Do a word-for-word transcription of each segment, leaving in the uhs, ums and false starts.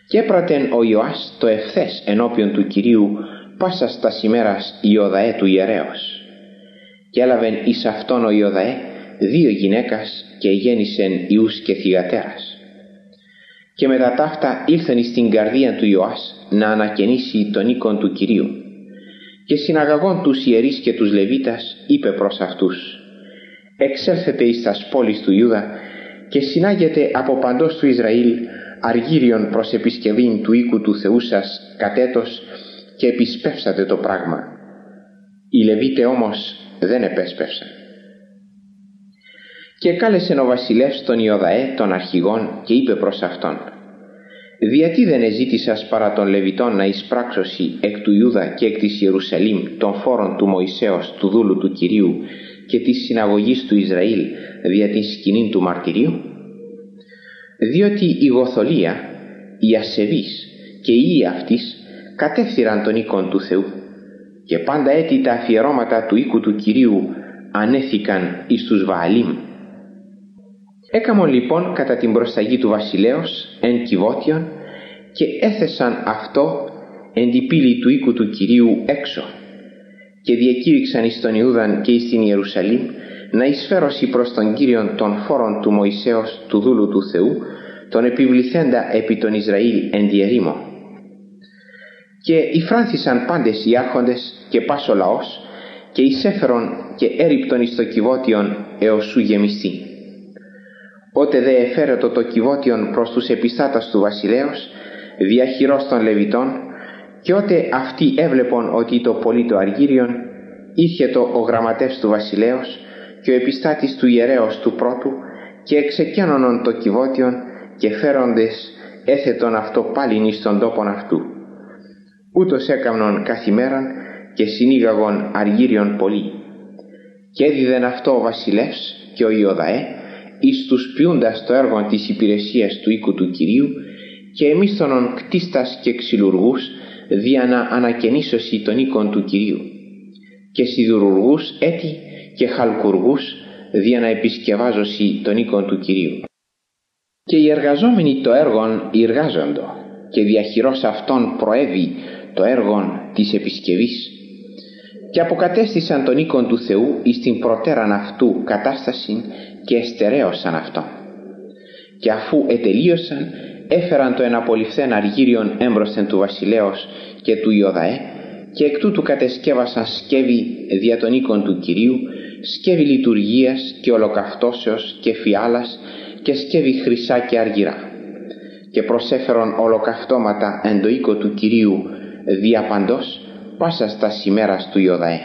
Και έπρατεν ο Ιωάς το ευθές ενώπιον του Κυρίου πάσας τας ημέρας Ιωδαέ του ιερέως. Και έλαβεν εις αυτόν ο Ιωδαέ δύο γυναίκας και γέννησεν ιούς και θυγατέρας. Και μετά ταύτα ήλθεν εις την καρδία του Ιωάς να ανακαινήσει τον οίκον του Κυρίου. Και συναγαγών τους ιερείς και τους Λεβίτας είπε προς αυτούς: «Εξέλθετε εις τας πόλεις του Ιούδα και συνάγετε από παντός του Ισραήλ αργύριον προς επισκευήν του οίκου του Θεού σας κατέτος και επισπεύσατε το πράγμα». Οι Λεβίτε όμως δεν επέσπευσαν. Και κάλεσεν ο βασιλεύς τον Ιωδαέ των αρχηγών και είπε προς αυτόν: «Διατί δεν εζήτησας παρά των Λεβιτών να εισπράξωσι εκ του Ιούδα και εκ της Ιερουσαλήμ των φόρων του Μωυσέως του δούλου του Κυρίου και της συναγωγής του Ισραήλ δια την σκηνήν του μαρτυρίου? Διότι η Γοθολία, οι ασεβείς και οι ιοί αυτής κατέφθυραν τον οίκον του Θεού και πάντα έτη τα αφιερώματα του οίκου του Κυρίου ανέθηκαν εις τους Βααλίμ. Έκαμον λοιπόν κατά την προσταγή του βασιλέως εν κυβότιον και έθεσαν αυτό εν τη πύλη του οίκου του Κυρίου έξω και διακήρυξαν εις τον Ιούδαν και εις την Ιερουσαλήμ να εισφέρωσι προς τον Κύριον των φόρων του Μωυσέως του δούλου του Θεού, τον επιβληθέντα επί τον Ισραήλ εν τη ερήμο. Και υφράνθησαν πάντες οι άρχοντες και πας ο λαός και εισέφερον και έριπτον εις το κυβότιον έως σου γεμιστεί. Ότε δε εφέρετο το κυβότιον προς τους επιστάτας του βασιλέως διαχειρός των Λεβιτών, και ότε αυτοί έβλεπον ότι το πολύ το αργύριον, ήρχετο ο γραμματεύς του βασιλέως και ο επιστάτης του ιερέως του πρώτου και εξεκένωνον το κυβότιον και φέροντες έθετον αυτό πάλιν εις τον τόπον αυτού. Ούτως έκαμνον καθημέραν και συνήγαγον αργύριον πολύ. Και έδιδεν αυτό ο βασιλεύς και ο Ιωδαέ εις τους ποιούντας το έργο της υπηρεσίας του οίκου του Κυρίου και εμίσθωνον κτίστας και ξυλουργούς δια να ανακαινήσωσι τον οίκον του Κυρίου και σιδηρουργούς έτη και χαλκουργούς δια να επισκευάζωσι τον οίκον του Κυρίου. Και οι εργαζόμενοι το έργον εργάζοντο και διαχειρός αυτόν προέβη το έργον της επισκευής και αποκατέστησαν τον οίκον του Θεού εις την προτέραν αυτού κατάσταση και εστερέωσαν αυτόν. Και αφού ετελείωσαν έφεραν το εναπολυφθέν αργύριον έμπροσθεν του βασιλέως και του Ιωδαέ και εκ τούτου κατεσκεύασαν σκεύη δια τον οίκον του Κυρίου, σκεύη λειτουργίας και ολοκαυτώσεως και φιάλας και σκεύη χρυσά και αργυρά, και προσέφερον ολοκαυτώματα εν το οίκο του Κυρίου διαπαντός πάσας τας ημέρας του Ιωδαέ.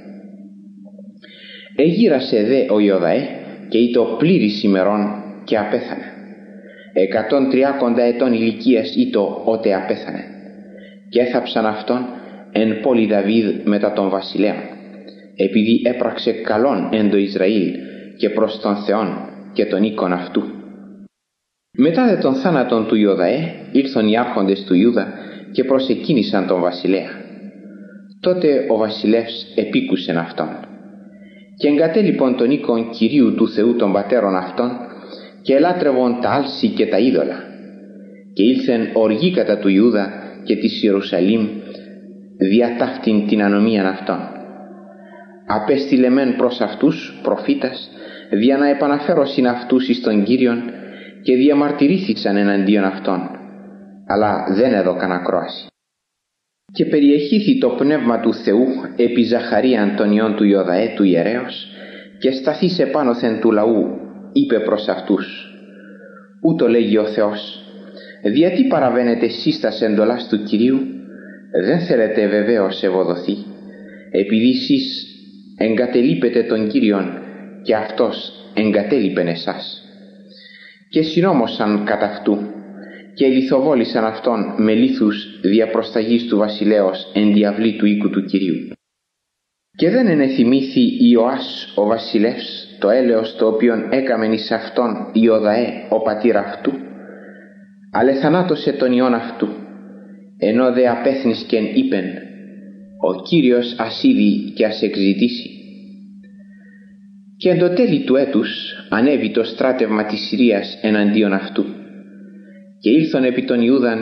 Εγύρασε δε ο Ιωδαέ και ήτο πλήρης ημερών και απέθανε. Εκατόν τριάκοντα ετών ηλικίας ήτο ότε απέθανε, και έθαψαν αυτόν εν πόλη Δαβίδ μετά των βασιλέων, επειδή έπραξε καλόν εν το Ισραήλ και προς τον Θεόν και τον οίκον αυτού. Μετά δε των θάνατων του Ιωδαέ ήλθον οι άρχοντες του Ιούδα και προσεκίνησαν τον βασιλέα. Τότε ο βασιλεύς επίκουσεν αυτόν και εγκατέλειπον τον οίκον Κυρίου του Θεού των πατέρων αυτών και ελάτρευον τα άλση και τα είδωλα, και ήλθεν οργή κατά του Ιούδα και της Ιερουσαλήμ δια ταύτην την ανομίαν αυτών. Απέστειλε μεν προς αυτούς προφήτας δια να επαναφέρωσιν αυτούς εις τον Κύριον, και διαμαρτυρήθησαν εναντίον αυτών, αλλά δεν έδωκαν ακρόαση. Και περιεχήθη το πνεύμα του Θεού επί Ζαχαρίαν τον ιών του Ιωδαέ του ιερέως, και σταθείς επάνωθεν του λαού είπε προς αυτούς: ούτω λέγει ο Θεός, διατί παραβαίνετε εσείς τας εντολάς του Κυρίου? Δεν θέλετε βεβαίως ευωδοθεί, επειδή εσείς εγκατελείπετε τον Κύριον και αυτός εγκατέλειπεν εσάς. Και συνόμωσαν κατά αυτού και λιθοβόλησαν αυτόν με λίθους δια προσταγής του βασιλέως εν διαβλή του οίκου του Κυρίου. Και δεν ενεθυμήθη Ιωάς ο βασιλεύς το έλεος το οποίον έκαμεν εις αυτόν Ιωδαέ ο πατήρ αυτού, αλλά εθανάτωσε τον ιόν αυτού, ενώ δε απέθνησκεν είπεν: ο Κύριος ας είδει και ας εξητήσει. Και εν το τέλει του έτους ανέβη το στράτευμα της Συρίας εναντίον αυτού, και ήλθον επί τον Ιούδαν